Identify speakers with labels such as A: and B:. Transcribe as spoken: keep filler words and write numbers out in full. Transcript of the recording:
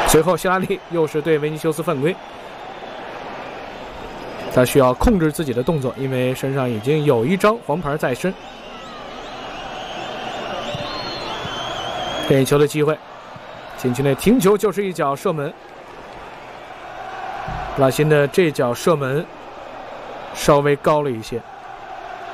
A: 随后希拉利又是对维尼修斯犯规，他需要控制自己的动作，因为身上已经有一张黄牌在身。点球的机会，禁区内停球就是一脚射门。布拉辛的这脚射门稍微高了一些。